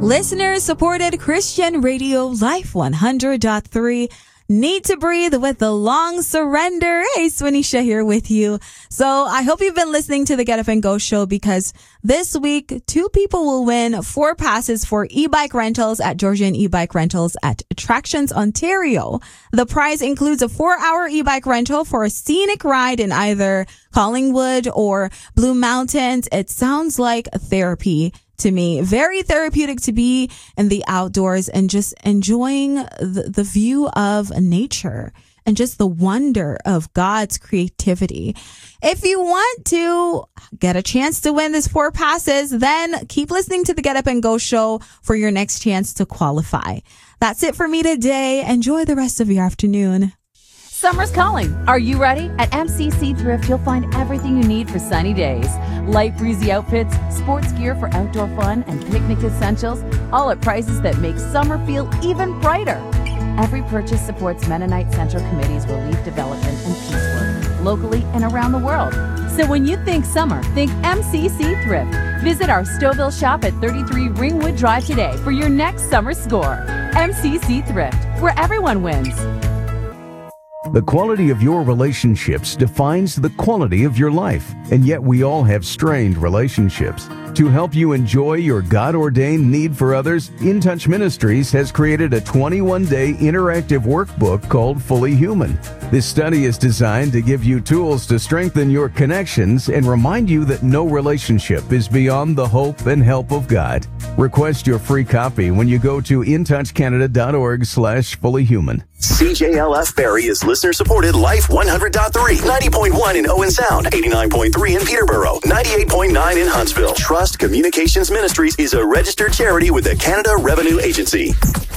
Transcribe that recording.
Listener-supported Christian Radio Life 100.3. Need to Breathe with the Long Surrender. Hey, Swanisha here with you. So I hope you've been listening to the Get Up and Go show, because this week, 2 people will win 4 passes for e-bike rentals at Georgian e-bike rentals at Attractions Ontario. The prize includes a 4-hour e-bike rental for a scenic ride in either Collingwood or Blue Mountains. It sounds like therapy to me. Very therapeutic to be in the outdoors and just enjoying the view of nature and just the wonder of God's creativity. If you want to get a chance to win these 4 passes, then keep listening to the Get Up and Go show for your next chance to qualify. That's it for me today. Enjoy the rest of your afternoon. Summer's calling. Are you ready? At MCC Thrift, you'll find everything you need for sunny days. Light breezy outfits, sports gear for outdoor fun, and picnic essentials, all at prices that make summer feel even brighter. Every purchase supports Mennonite Central Committee's relief, development, and peace work, locally and around the world. So when you think summer, think MCC Thrift. Visit our Stouffville shop at 33 Ringwood Drive today for your next summer score. MCC Thrift, where everyone wins. The quality of your relationships defines the quality of your life, and yet we all have strained relationships. To help you enjoy your God-ordained need for others, In Touch Ministries has created a 21-day interactive workbook called Fully Human. This study is designed to give you tools to strengthen your connections and remind you that no relationship is beyond the hope and help of God. Request your free copy when you go to intouchcanada.org/fullyhuman. CJLF Barrie is listener-supported Life 100.3, 90.1 in Owen Sound, 89.3 in Peterborough, 98.9 in Huntsville. Trust Communications Ministries is a registered charity with the Canada Revenue Agency.